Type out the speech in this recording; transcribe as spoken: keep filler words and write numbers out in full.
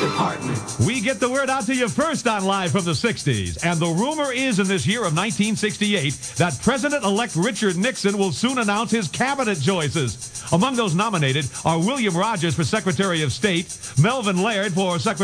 Department. We get the word out to you first on Live from the sixties. And the rumor is in this year of nineteen sixty-eight that President-elect Richard Nixon will soon announce his cabinet choices. Among those nominated are William Rogers for Secretary of State, Melvin Laird for Secretary